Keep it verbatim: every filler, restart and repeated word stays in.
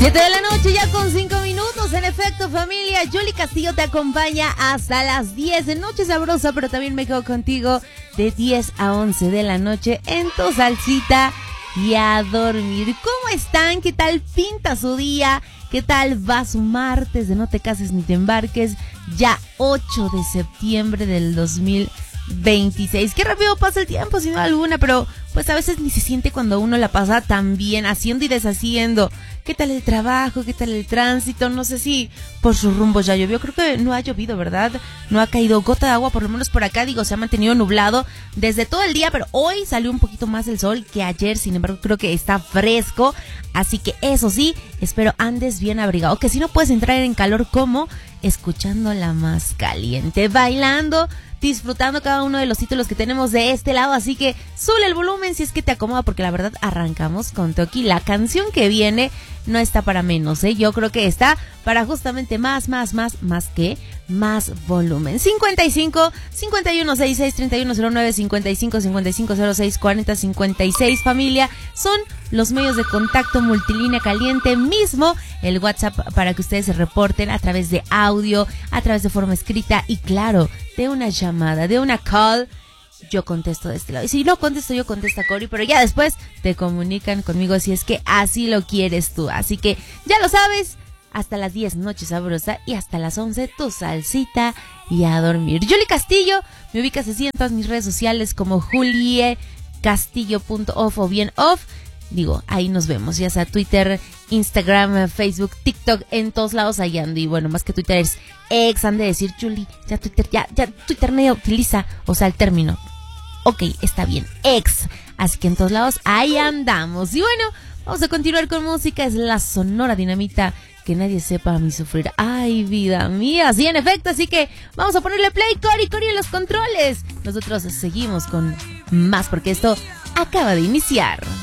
siete de la noche ya con cinco minutos. En efecto, familia, Yoli Castillo te acompaña hasta las diez de Noche Sabrosa, pero también me quedo contigo de diez a once de la noche en tu salsita y a dormir. ¿Cómo están? ¿Qué tal pinta su día? ¿Qué tal va su martes de No Te Cases Ni Te Embarques? Ya ocho de septiembre del dos mil veintiséis. Qué rápido pasa el tiempo, sin duda alguna, pero pues a veces ni se siente cuando uno la pasa tan bien haciendo y deshaciendo. ¿Qué tal el trabajo? ¿Qué tal el tránsito? No sé si por sus rumbos ya llovió. Creo que no ha llovido, ¿verdad? No ha caído gota de agua, por lo menos por acá. Digo, se ha mantenido nublado desde todo el día, pero hoy salió un poquito más el sol que ayer. Sin embargo, creo que está fresco. Así que eso sí, espero andes bien abrigado. Que si no puedes entrar en calor, como escuchando la más caliente, bailando, disfrutando cada uno de los títulos que tenemos de este lado. Así que sube el volumen si es que te acomoda, porque la verdad arrancamos con Toki. La canción que viene no está para menos, ¿eh? Yo creo que está para justamente más, más, más, más que más volumen. cincuenta y cinco, cincuenta y uno, sesenta y seis, treinta y uno cero nueve, cincuenta y cinco, cincuenta y cinco, cero seis, cuarenta, cincuenta y seis, familia. Son los medios de contacto multilínea caliente mismo. El WhatsApp para que ustedes se reporten a través de audio, a través de forma escrita y claro, de una llamada, de una call. Yo contesto de este lado. Y si no contesto, yo contesta Cori, pero ya después te comunican conmigo si es que así lo quieres tú. Así que ya lo sabes, hasta las diez Noche Sabrosa y hasta las once tu salsita y a dormir. Yoli Castillo, me ubicas así en todas mis redes sociales como julie castillo punto off o bien off. Digo, ahí nos vemos, ya sea Twitter, Instagram, Facebook, TikTok, en todos lados ahí ando. Y bueno, más que Twitter es ex, han de decir, Julie, ya Twitter, ya, ya Twitter nadie utiliza, o sea, el término. Ok, está bien, ex. Así que en todos lados ahí andamos. Y bueno, vamos a continuar con música. Es la Sonora Dinamita, que nadie sepa a mí sufrir. Ay, vida mía, sí, en efecto. Así que vamos a ponerle play, Cori, Cori en los controles. Nosotros seguimos con más, porque esto acaba de iniciar.